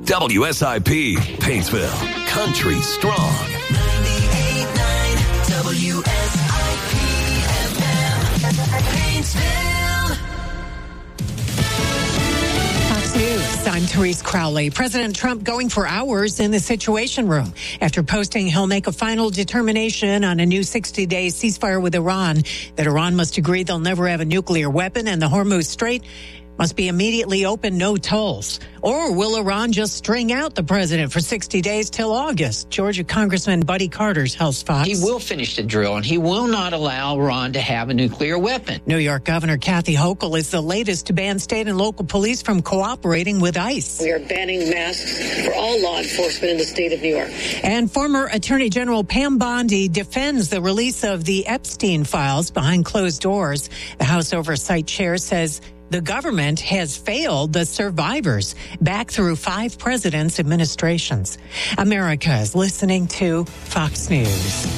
WSIP, Paintsville, country strong. 98.9 WSIP FM, Paintsville. Fox News, I'm Therese Crowley. President Trump going for hours in the Situation Room after posting he'll make a final determination on a new 60-day ceasefire with Iran, that Iran must agree they'll never have a nuclear weapon and the Hormuz Strait must be immediately open, no tolls. Or will Iran just string out the president for 60 days till August? Georgia Congressman Buddy Carter tells Fox. He will finish the drill, and he will not allow Iran to have a nuclear weapon. New York Governor Kathy Hochul is the latest to ban state and local police from cooperating with ICE. We are banning masks for all law enforcement in the state of New York. And former Attorney General Pam Bondi defends the release of the Epstein files behind closed doors. The House Oversight Chair says the government has failed the survivors back through 5 presidents' administrations. America is listening to Fox News.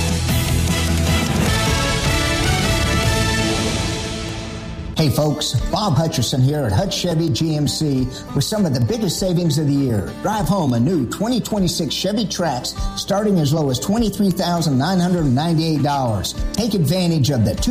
Hey folks, Bob Hutcherson here at Hutch Chevy GMC with some of the biggest savings of the year. Drive home a new 2026 Chevy Trax starting as low as $23,998. Take advantage of the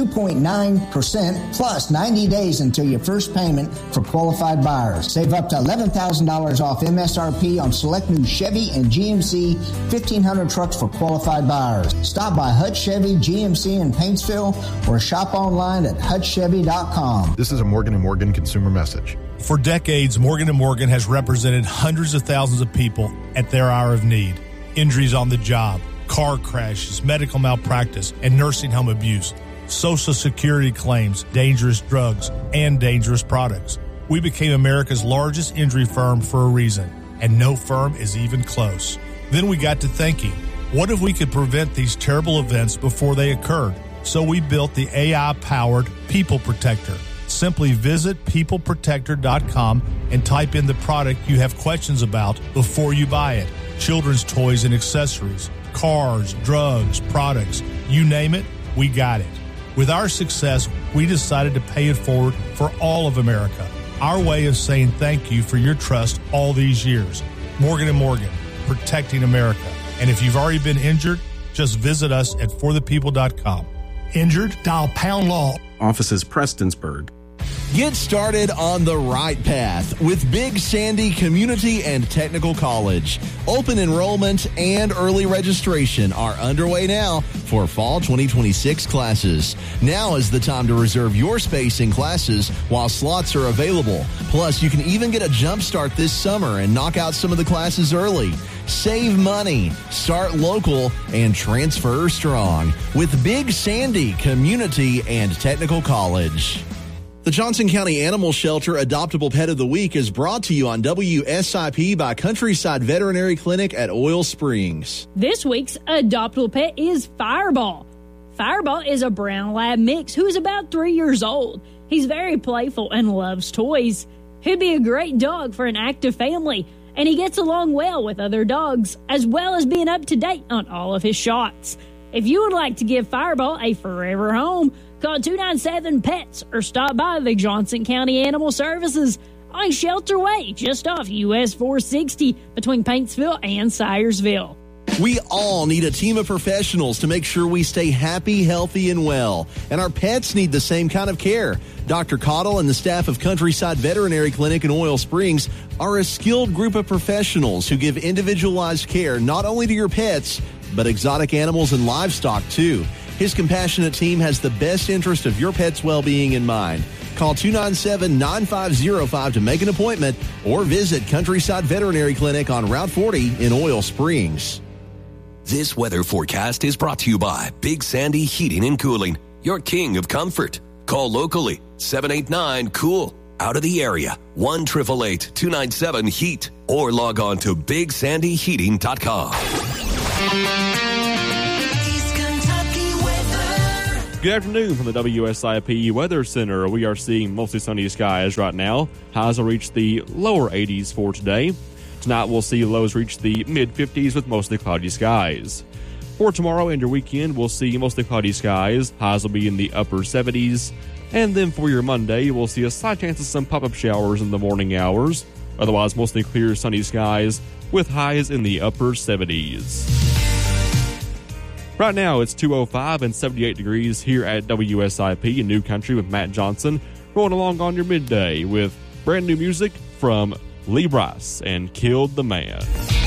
2.9% plus 90 days until your first payment for qualified buyers. Save up to $11,000 off MSRP on select new Chevy and GMC 1500 trucks for qualified buyers. Stop by Hutch Chevy GMC in Paintsville or shop online at hutchchevy.com. This is a Morgan & Morgan consumer message. For decades, Morgan & Morgan has represented hundreds of thousands of people at their hour of need. Injuries on the job, car crashes, medical malpractice, and nursing home abuse, Social Security claims, dangerous drugs, and dangerous products. We became America's largest injury firm for a reason, and no firm is even close. Then we got to thinking, what if we could prevent these terrible events before they occurred? So we built the AI-powered People Protector. Simply visit peopleprotector.com and type in the product you have questions about before you buy it. Children's toys and accessories, cars, drugs, products, you name it, we got it. With our success, we decided to pay it forward for all of America. Our way of saying thank you for your trust all these years. Morgan & Morgan, protecting America. And if you've already been injured, just visit us at forthepeople.com. Injured? Dial pound law. Offices Prestonsburg. Get started on the right path with Big Sandy Community and Technical College. Open enrollment and early registration are underway now for fall 2026 classes. Now is the time to reserve your space in classes while slots are available. Plus, you can even get a jump start this summer and knock out some of the classes early. Save money, start local, and transfer strong with Big Sandy Community and Technical College. The Johnson County Animal Shelter Adoptable Pet of the Week is brought to you on WSIP by Countryside Veterinary Clinic at Oil Springs. This week's adoptable pet is Fireball. Fireball is a brown lab mix who is about 3 years old. He's very playful and loves toys. He'd be a great dog for an active family, and he gets along well with other dogs, as well as being up to date on all of his shots. If you would like to give Fireball a forever home, call 297-PETS or stop by the Johnson County Animal Services on Shelter Way, just off US 460 between Paintsville and Syersville. We all need a team of professionals to make sure we stay happy, healthy, and well. And our pets need the same kind of care. Dr. Cottle and the staff of Countryside Veterinary Clinic in Oil Springs are a skilled group of professionals who give individualized care not only to your pets, but exotic animals and livestock, too. His compassionate team has the best interest of your pet's well-being in mind. Call 297-9505 to make an appointment or visit Countryside Veterinary Clinic on Route 40 in Oil Springs. This weather forecast is brought to you by Big Sandy Heating and Cooling, your king of comfort. Call locally, 789-COOL. Out of the area, 1-888-297-HEAT. Or log on to BigSandyHeating.com. Good afternoon from the WSIP Weather Center. We are seeing mostly sunny skies right now. Highs will reach the lower 80s for today. Tonight we'll see lows reach the mid-50s with mostly cloudy skies. For tomorrow and your weekend, we'll see mostly cloudy skies. Highs will be in the upper 70s. And then for your Monday, we'll see a slight chance of some pop-up showers in the morning hours. Otherwise, mostly clear, sunny skies with highs in the upper 70s. Right now, it's 2:05 and 78 degrees here at WSIP in New Country with Matt Johnson, rolling along on your midday with brand new music from Lee Brice and Killed the Man.